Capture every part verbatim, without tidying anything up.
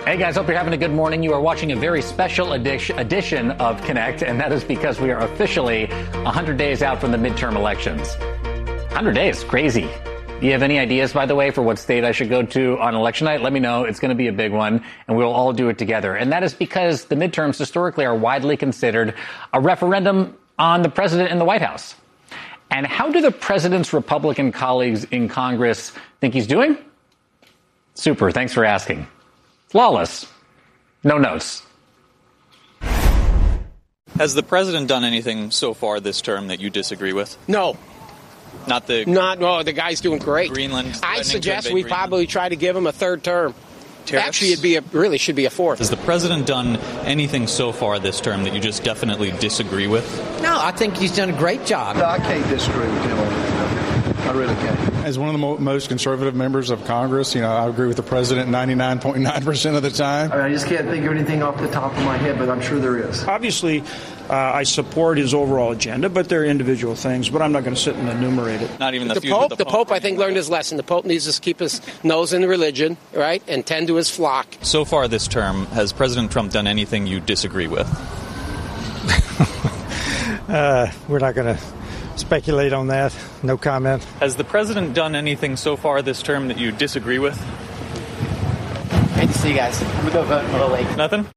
Hey guys, hope you're having a good morning. You are watching a very special edition of Connect, and that is because we are officially one hundred days out from the midterm elections. one hundred days, crazy. Do you have any ideas, by the way, for what state I should go to on election night? Let me know. It's going to be a big one, and we'll all do it together. And that is because the midterms historically are widely considered a referendum on the president in the White House. And how do the president's Republican colleagues in Congress think he's doing? Super. Thanks for asking. Flawless. No notes. Has the president done anything so far this term that you disagree with? No. Not the... Not, no, the guy's doing great. Greenland. I suggest we Greenland. probably try to give him a third term. Tariffs? Actually, it'd be a, really should be a fourth. Has the president done anything so far this term that you just definitely disagree with? No, I think he's done a great job. No, I can't disagree with him on that. I really can't. As one of the mo- most conservative members of Congress, you know, I agree with the president ninety-nine point nine percent of the time. I mean, I just can't think of anything off the top of my head, but I'm sure there is. Obviously, uh, I support his overall agenda, but there are individual things, but I'm not going to sit and enumerate it. Not even the, the feud Pope. with the, the Pope, Pope, I think, learned his lesson. The Pope needs to keep his nose in the religion, right, and tend to his flock. So far this term, has President Trump done anything you disagree with? uh, we're not going to speculate on that. No comment. Has the president done anything so far this term that you disagree with? Great to see you guys. I'm going to go vote a little late. Nothing?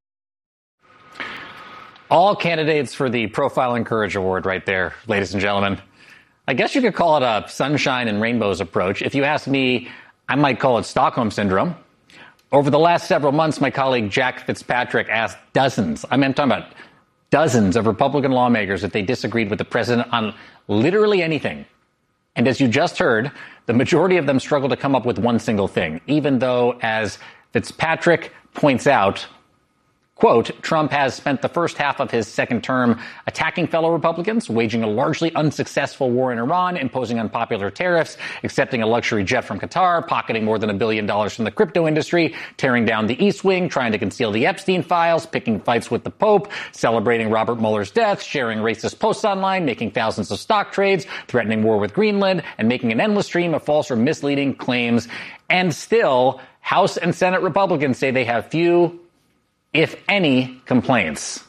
All candidates for the Profile and Courage Award right there, ladies and gentlemen. I guess you could call it a sunshine and rainbows approach. If you ask me, I might call it Stockholm Syndrome. Over the last several months, my colleague Jack Fitzpatrick asked dozens, I mean, I'm talking about dozens of Republican lawmakers if they disagreed with the president on literally anything. And as you just heard, the majority of them struggle to come up with one single thing, even though, as Fitzpatrick points out, quote, Trump has spent the first half of his second term attacking fellow Republicans, waging a largely unsuccessful war in Iran, imposing unpopular tariffs, accepting a luxury jet from Qatar, pocketing more than a billion dollars from the crypto industry, tearing down the East Wing, trying to conceal the Epstein files, picking fights with the Pope, celebrating Robert Mueller's death, sharing racist posts online, making thousands of stock trades, threatening war with Greenland, and making an endless stream of false or misleading claims. And still, House and Senate Republicans say they have few, if any, complaints.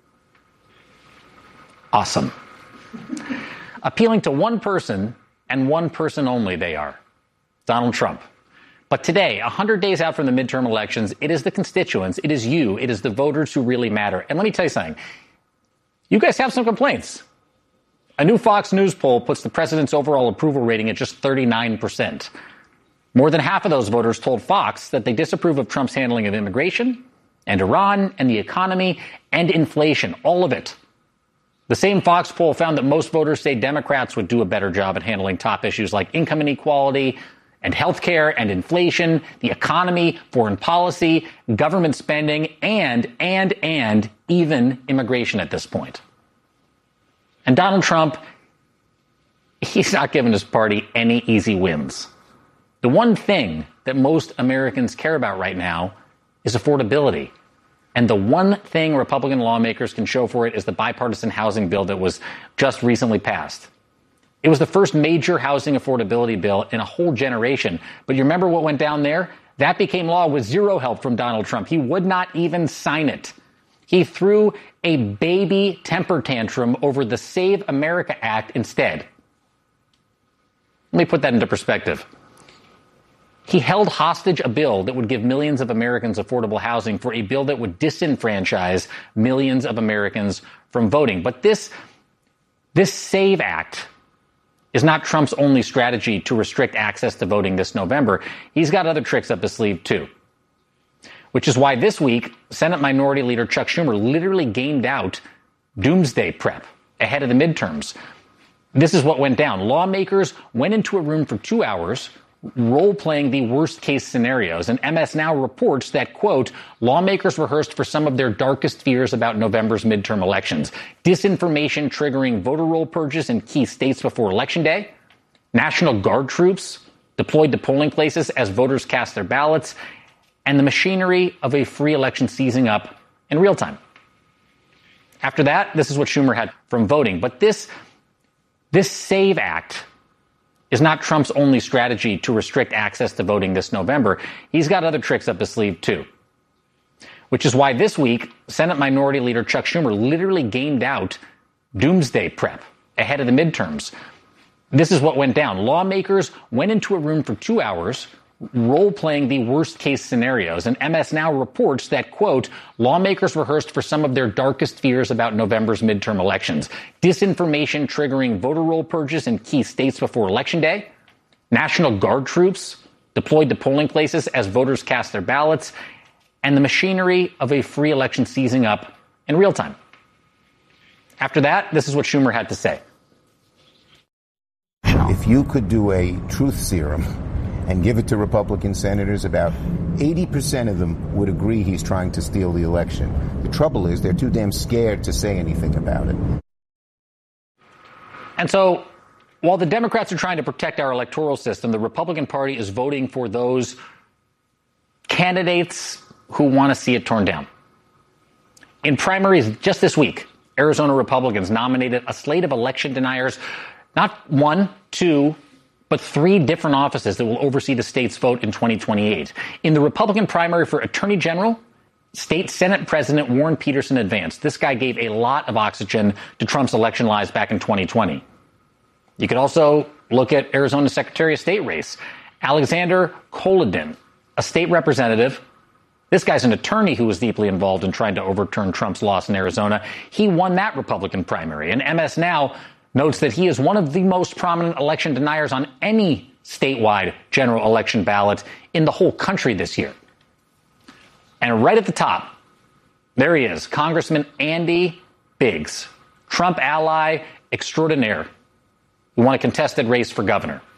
Awesome. Appealing to one person and one person only they are. Donald Trump. But today, one hundred days out from the midterm elections, it is the constituents, it is you, it is the voters who really matter. And let me tell you something. You guys have some complaints. A new Fox News poll puts the president's overall approval rating at just thirty-nine percent. More than half of those voters told Fox that they disapprove of Trump's handling of immigration, and Iran, and the economy, and inflation, all of it. The same Fox poll found that most voters say Democrats would do a better job at handling top issues like income inequality, and health care, and inflation, the economy, foreign policy, government spending, and, and, and even immigration at this point. And Donald Trump, he's not giving his party any easy wins. The one thing that most Americans care about right now is affordability. And the one thing Republican lawmakers can show for it is the bipartisan housing bill that was just recently passed. It was the first major housing affordability bill in a whole generation. But you remember what went down there? That became law with zero help from Donald Trump. He would not even sign it. He threw a baby temper tantrum over the Save America Act instead. Let me put that into perspective. He held hostage a bill that would give millions of Americans affordable housing for a bill that would disenfranchise millions of Americans from voting. But this, this SAVE Act is not Trump's only strategy to restrict access to voting this November. He's got other tricks up his sleeve, too. Which is why this week, Senate Minority Leader Chuck Schumer literally gamed out doomsday prep ahead of the midterms. This is what went down. Lawmakers went into a room for two hours role-playing the worst-case scenarios. And M S Now reports that, quote, lawmakers rehearsed for some of their darkest fears about November's midterm elections. Disinformation triggering voter roll purges in key states before Election Day. National Guard troops deployed to polling places as voters cast their ballots. And the machinery of a free election seizing up in real time. After that, this is what Schumer had from voting. But this, this SAVE Act is not Trump's only strategy to restrict access to voting this November. He's got other tricks up his sleeve, too. which is why this week, Senate Minority Leader Chuck Schumer literally gamed out doomsday prep ahead of the midterms. This is what went down. Lawmakers went into a room for two hours, role-playing the worst-case scenarios. And M S Now reports that, quote, lawmakers rehearsed for some of their darkest fears about November's midterm elections. Disinformation triggering voter roll purges in key states before Election Day. National Guard troops deployed to polling places as voters cast their ballots. And the machinery of a free election seizing up in real time. After that, this is what Schumer had to say. If you could do a truth serum and give it to Republican senators, about eighty percent of them would agree he's trying to steal the election. The trouble is they're too damn scared to say anything about it. And so while the Democrats are trying to protect our electoral system, the Republican Party is voting for those candidates who want to see it torn down. In primaries just this week, Arizona Republicans nominated a slate of election deniers, not one, two, but three different offices that will oversee the state's vote in twenty twenty-eight. In the Republican primary for Attorney General, State Senate President Warren Peterson advanced. This guy gave a lot of oxygen to Trump's election lies back in twenty twenty. You could also look at Arizona's Secretary of State race. Alexander Kolodin, a state representative. This guy's an attorney who was deeply involved in trying to overturn Trump's loss in Arizona. He won that Republican primary. And M S Now notes that he is one of the most prominent election deniers on any statewide general election ballot in the whole country this year. And right at the top, there he is, Congressman Andy Biggs, Trump ally extraordinaire, who won a contested race for governor.